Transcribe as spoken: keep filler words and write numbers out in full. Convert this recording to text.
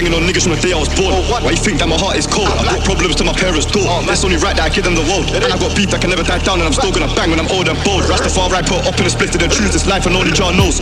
banging on niggas from the day I was born. Why you think that my heart is cold? I brought problems to my parents' door. It's only right that I give them the world. And I got beef that can never die down, and I'm still gonna bang when I'm old and bold. Rastafari put up in a split to the truth, this life and only Jah knows.